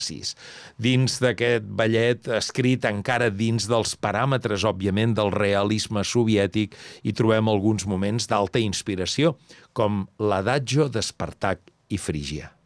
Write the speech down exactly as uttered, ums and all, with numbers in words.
nazis. Dins d'aquest ballet, escrit encara dins dels paràmetres, òbviament, del realisme soviètic, hi trobem alguns moments d'alta inspiració, com l'Adagio d'Espartac i Frígia.